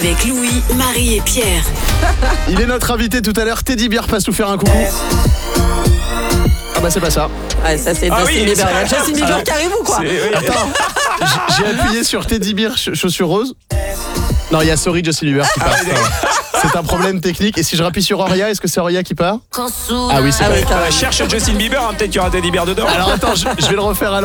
Avec Louis, Marie et Pierre. Il est notre invité tout à l'heure. Teddy Bear passe nous faire un coucou. Ah bah c'est pas ça. Ah, ça c'est Justin Bieber. Justin Bieber qui arrive ou quoi? Attends, j'ai appuyé sur Teddy Bear chaussures roses. Non, il y a Sorry Justin Bieber qui part. C'est un problème technique. Et si je rappuie sur Auria, est-ce que c'est Auria qui part? Ah oui, c'est vrai. Cherche Justin Bieber, hein, peut-être qu'il y aura Teddy Bear dedans. Alors attends, je vais le refaire à